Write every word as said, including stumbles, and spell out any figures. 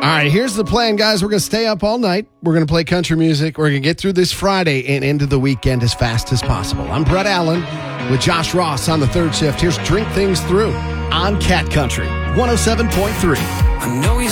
right, here's the plan, guys. We're going to stay up all night. We're going to play country music. We're going to get through this Friday and into the weekend as fast as possible. I'm Brett Allen with Josh Ross on the third shift. Here's Drink Things Through on Cat Country one oh seven point three. I know you